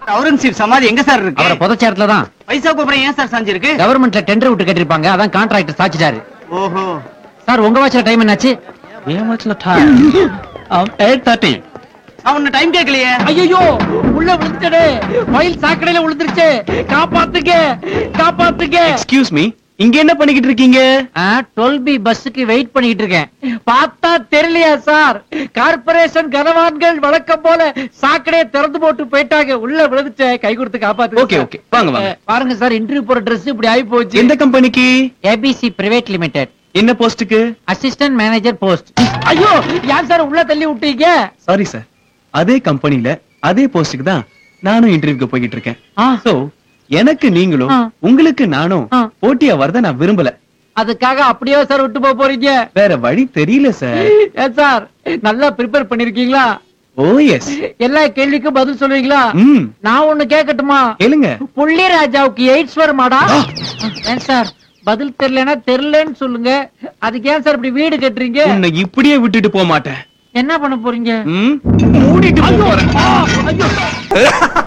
அவுரங்கசீப் சமாதி எங்க சார் இருக்கு? அவரை புதைச்ச தான். பைசாக்கு அப்புறம் ஏன் சார் சாஞ்சிருக்கு? கவர்மெண்ட்ல டெண்டர் விட்டு கட்டிருப்பாங்க, அதான் கான்ட்ராக்டர் சாச்சிட்டாரு. ஓஹோ. சார் உங்க வாட்ச்ல டைம் என்னாச்சு? 8:30. நான் உன்ன டைம் கேட்கலையே. ஐயோ உள்ள விழுந்துட்டே, மயில் சாக்கடையில விழுந்துருச்சு, காப்பாத்துங்க காப்பாத்துங்க. எக்ஸ்கியூஸ் மீ, இங்க என்ன பண்ணிக்கிட்டு இருக்கீங்க? 12B பஸ்ஸுக்கு வெயிட் பண்ணிட்டு இருக்கேன். பார்த்தா தெரியலையா சார், கார்பரேஷன் கனவான்கள் வழக்கம் போல சாக்கடையை திறந்து போட்டு போயிட்டாங்க, உள்ள விழுந்துச்சு, கை கொடுத்து காப்பாத்து. ஓகே ஓகே, வாங்க வாங்க. பாருங்க சார், இன்டர்வியூ போற Dress இப்படி ஆகி போச்சு. எந்த கம்பெனிக்கு? ABC private limited. என்ன போஸ்டுக்கு? Assistant manager post. ஐயோ ஏன் சார் உள்ள தள்ளி விட்டீங்க? சாரி சார், அதே கம்பெனில அதே போஸ்டுக்கு தான் நானும் இன்டர்வியூக்கு போயிட்டு இருக்கேன். சோ எனக்கு நீங்களும் உங்களுக்கு நானும் போட்டியா வரத நான் விரும்பல. அதுக்காக அப்படியே சார் விட்டு போக போறீங்க? வேற வழி தெரியல சார். ஏன் சார் நல்லா ப்ரிப்பேர் பண்ணிருக்கீங்களா? ஓ எஸ். எல்லா கேள்விக்கும் பதில் சொல்லுவீங்களா? நான் ஒண்ணு கேட்கட்டுமா? கேளுங்க. புள்ளி ராஜாவுக்கு எய்ட்ஸ் வருமாடா? ஏன் சார் பதில் தெரியலன்னா தெரியலன்னு சொல்லுங்க, அதுக்கு ஏன் சார் இப்படி வீடு கட்டுறீங்க? உன்னை இப்படியே விட்டுட்டு போக மாட்டேன். என்ன பண்ண போறீங்க? மூடிட்டு போறேன்.